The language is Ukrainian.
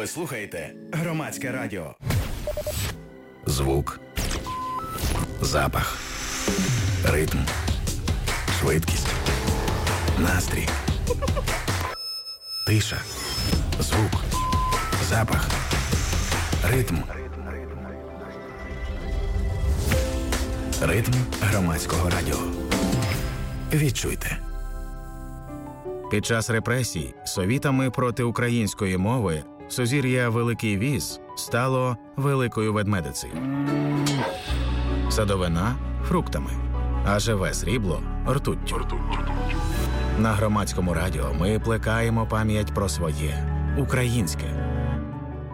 Ви слухаєте Громадське радіо. Звук, запах, ритм, швидкість, настрій, тиша, звук, запах, ритм. Ритм Громадського радіо. Відчуйте. Під час репресій совітами проти української мови сузір'я Великий Віз стало Великою Ведмедицею. Садовина – фруктами, а живе срібло – ртуттю. На Громадському радіо ми плекаємо пам'ять про своє – українське.